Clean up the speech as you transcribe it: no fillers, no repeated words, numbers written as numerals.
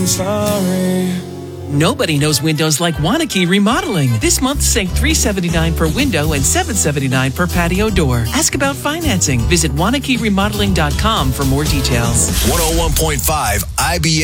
Sorry. Nobody knows windows like Wanakee Remodeling. This month, save $379 per window and $779 per patio door. Ask about financing. Visit WanakeeRemodeling.com for more details. 101.5 IBA.